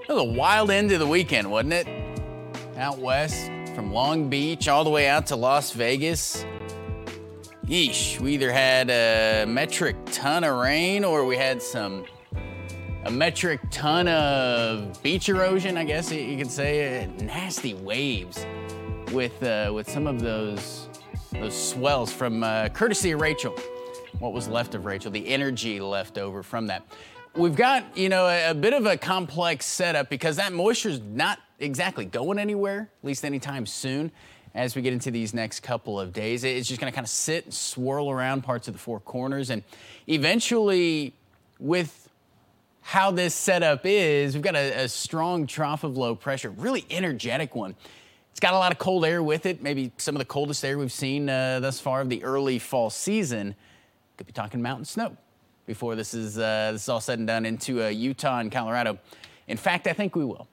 It was a wild end of the weekend, wasn't it? Out west, from Long Beach all the way out to Las Vegas. Yeesh, we either had a metric ton of rain or we had a metric ton of beach erosion, I guess you could say. Nasty waves with some of those swells from courtesy of Rachel. What was left of Rachel, the energy left over from that. We've got, a bit of a complex setup because that moisture's not exactly going anywhere, at least anytime soon. As we get into these next couple of days, it's just going to kind of sit and swirl around parts of the Four Corners. And eventually, with how this setup is, we've got a strong trough of low pressure, really energetic one. It's got a lot of cold air with it, maybe some of the coldest air we've seen thus far of the early fall season. Could be talking mountain snow before this is all said and done into Utah and Colorado. In fact, I think we will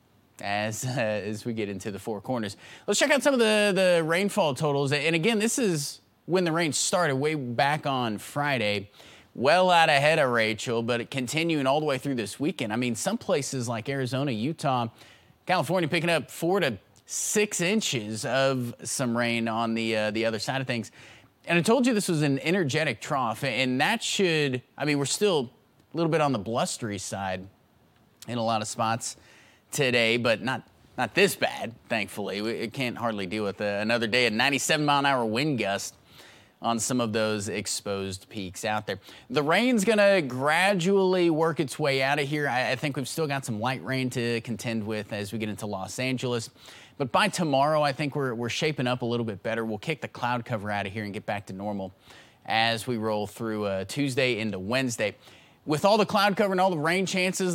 as we get into the Four Corners. Let's check out some of the rainfall totals. And again, this is when the rain started way back on Friday. Well out ahead of Rachel, but continuing all the way through this weekend. I mean, some places like Arizona, Utah, California picking up 4 to 6 inches of some rain on the other side of things. And I told you this was an energetic trough, and that we're still a little bit on the blustery side in a lot of spots today, but not this bad, thankfully. It can't hardly deal with another day of 97-mile-an-hour wind gust on some of those exposed peaks out there. The rain's going to gradually work its way out of here. I think we've still got some light rain to contend with as we get into Los Angeles. But by tomorrow, I think we're shaping up a little bit better. We'll kick the cloud cover out of here and get back to normal as we roll through Tuesday into Wednesday. With all the cloud cover and all the rain chances,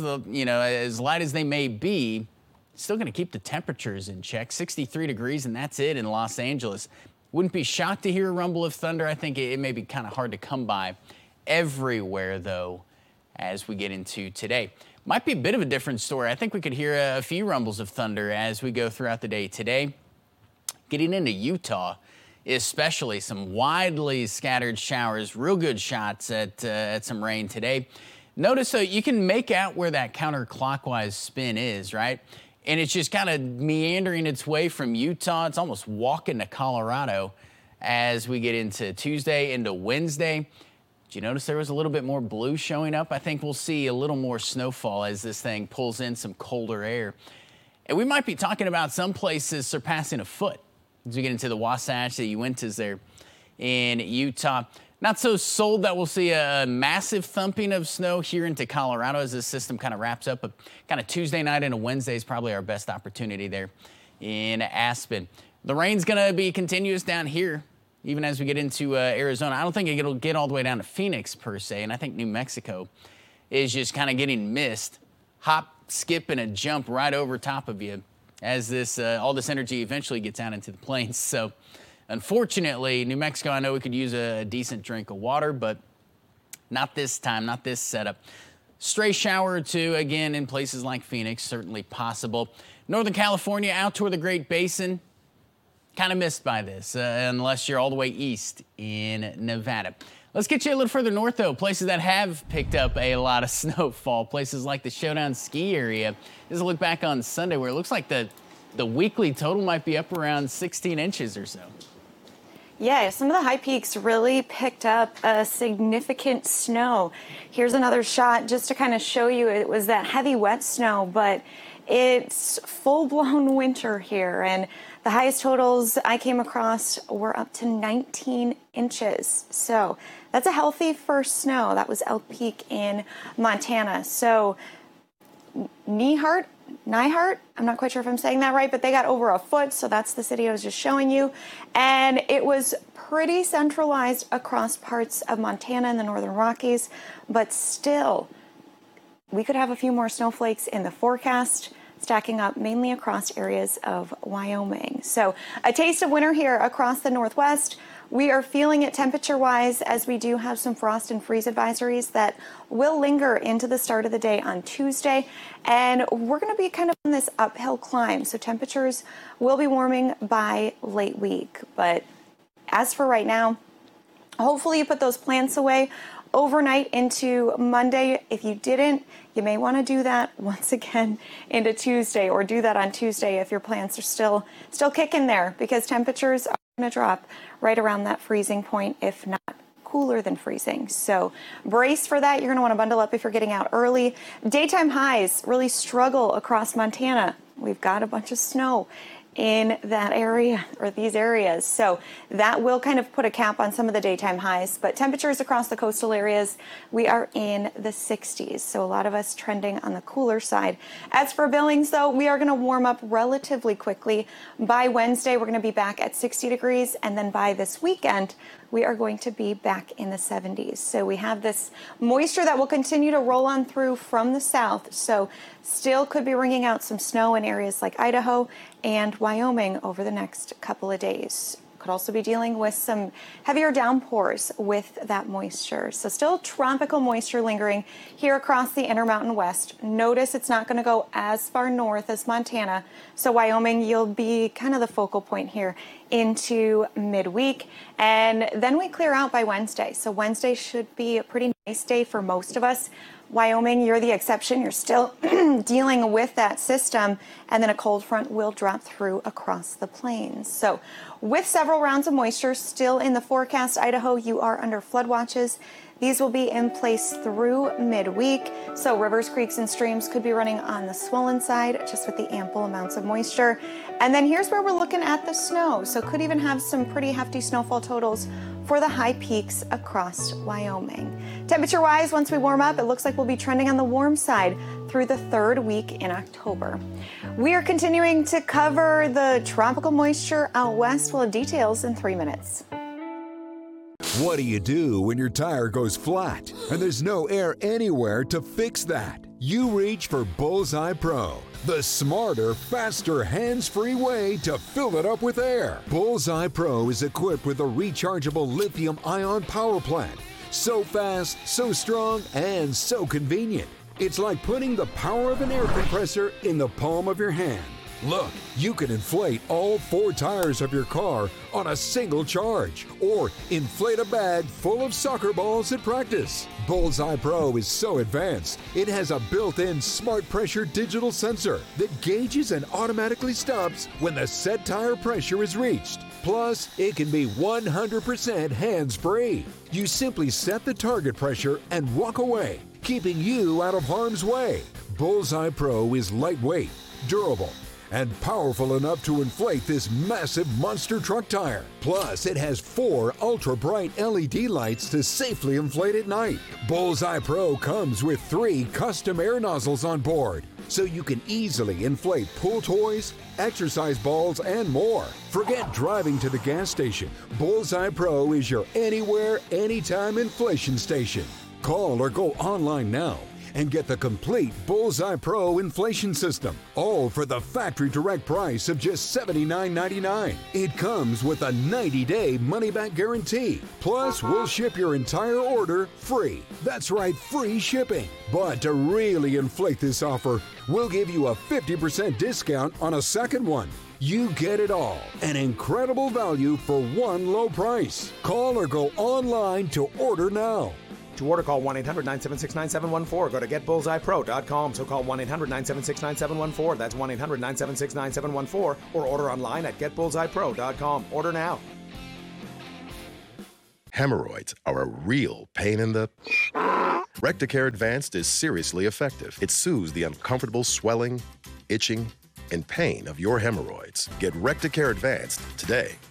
as light as they may be, still going to keep the temperatures in check. 63 degrees, and that's it in Los Angeles. Wouldn't be shocked to hear a rumble of thunder. I think it may be kind of hard to come by everywhere, though, as we get into today. Might be a bit of a different story. I think we could hear a few rumbles of thunder as we go throughout the day today. Getting into Utah, especially some widely scattered showers, real good shots at some rain today. Notice, though, you can make out where that counterclockwise spin is, right? And it's just kind of meandering its way from Utah. It's almost walking to Colorado as we get into Tuesday, into Wednesday. Did you notice there was a little bit more blue showing up? I think we'll see a little more snowfall as this thing pulls in some colder air. And we might be talking about some places surpassing a foot as we get into the Wasatch, the Uintas there in Utah. Not so sold that we'll see a massive thumping of snow here into Colorado as this system kind of wraps up. But kind of Tuesday night into Wednesday is probably our best opportunity there in Aspen. The rain's going to be continuous down here, even as we get into Arizona. I don't think it'll get all the way down to Phoenix per se, and I think New Mexico is just kind of getting missed. Hop, skip, and a jump right over top of you as this all this energy eventually gets out into the plains. So unfortunately, New Mexico, I know we could use a decent drink of water, but not this time, not this setup. Stray shower or two, again, in places like Phoenix, certainly possible. Northern California, out toward the Great Basin, kind of missed by this, unless you're all the way east in Nevada. Let's get you a little further north, though. Places that have picked up a lot of snowfall. Places like the Showdown ski area. This is a look back on Sunday where it looks like the weekly total might be up around 16 inches or so. Yeah, some of the high peaks really picked up a significant snow. Here's another shot just to kind of show you it was that heavy wet snow, but it's full-blown winter here, and the highest totals I came across were up to 19 inches. So that's a healthy first snow. That was Elk Peak in Montana. So Neihardt, I'm not quite sure if I'm saying that right, but they got over a foot, so that's the city I was just showing you. And it was pretty centralized across parts of Montana and the Northern Rockies, but still, we could have a few more snowflakes in the forecast, stacking up mainly across areas of Wyoming. So a taste of winter here across the Northwest. We are feeling it temperature-wise as we do have some frost and freeze advisories that will linger into the start of the day on Tuesday. And we're going to be kind of on this uphill climb. So temperatures will be warming by late week. But as for right now, hopefully you put those plants away. overnight into Monday. If you didn't, you may want to do that once again into Tuesday, or do that on Tuesday if your plants are still kicking there, because temperatures are going to drop right around that freezing point, if not cooler than freezing. So brace for that. You're going to want to bundle up if you're getting out early. Daytime highs really struggle across Montana. We've got a bunch of snow in that area, or these areas. So that will kind of put a cap on some of the daytime highs, but temperatures across the coastal areas, we are in the 60s. So a lot of us trending on the cooler side. As for Billings though, we are going to warm up relatively quickly. By Wednesday, we're going to be back at 60 degrees. And then by this weekend, we are going to be back in the 70s. So we have this moisture that will continue to roll on through from the south. So still could be bringing out some snow in areas like Idaho and Wyoming over the next couple of days. Could also be dealing with some heavier downpours with that moisture. So still tropical moisture lingering here across the Intermountain West. Notice it's not going to go as far north as Montana. So Wyoming, you'll be kind of the focal point here into midweek. And then we clear out by Wednesday. So Wednesday should be a pretty nice day for most of us. Wyoming, you're the exception. You're still dealing with that system, and then a cold front will drop through across the plains. So with several rounds of moisture still in the forecast, Idaho, you are under flood watches. These will be in place through midweek. So rivers, creeks, and streams could be running on the swollen side just with the ample amounts of moisture. And then here's where we're looking at the snow. So could even have some pretty hefty snowfall totals for the high peaks across Wyoming. Temperature-wise, once we warm up, it looks like we'll be trending on the warm side through the third week in October. We are continuing to cover the tropical moisture out west. We'll have details in 3 minutes. What do you do when your tire goes flat and there's no air anywhere to fix that? You reach for Bullseye Pro, the smarter, faster, hands-free way to fill it up with air. Bullseye Pro is equipped with a rechargeable lithium-ion power plant. So fast, so strong, and so convenient. It's like putting the power of an air compressor in the palm of your hand. Look, you can inflate all 4 tires of your car on a single charge, or inflate a bag full of soccer balls at practice. Bullseye Pro is so advanced, it has a built-in smart pressure digital sensor that gauges and automatically stops when the set tire pressure is reached. Plus, it can be 100% hands-free. You simply set the target pressure and walk away, keeping you out of harm's way. Bullseye Pro is lightweight, durable, and powerful enough to inflate this massive monster truck tire. Plus, it has 4 ultra-bright LED lights to safely inflate at night. Bullseye Pro comes with 3 custom air nozzles on board, so you can easily inflate pool toys, exercise balls, and more. Forget driving to the gas station. Bullseye Pro is your anywhere, anytime inflation station. Call or go online now and get the complete Bullseye Pro inflation system, all for the factory direct price of just $79.99. It comes with a 90-day money-back guarantee. Plus, we'll ship your entire order free. That's right, free shipping. But to really inflate this offer, we'll give you a 50% discount on a second one. You get it all. An incredible value for one low price. Call or go online to order now. To order, call 1-800-976-9714. Go to getbullseyepro.com. So call 1-800-976-9714. That's 1-800-976-9714. Or order online at getbullseyepro.com. Order now. Hemorrhoids are a real pain in the... Recticare Advanced is seriously effective. It soothes the uncomfortable swelling, itching, and pain of your hemorrhoids. Get Recticare Advanced today.